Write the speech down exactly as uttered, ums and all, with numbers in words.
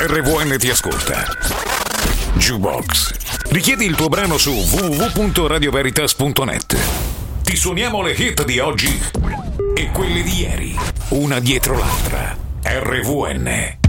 R V N ti ascolta. Jukebox. Richiedi il tuo brano su w w w punto radio veritas punto net. Ti suoniamo le hit di oggi e quelle di ieri, una dietro l'altra. R V N.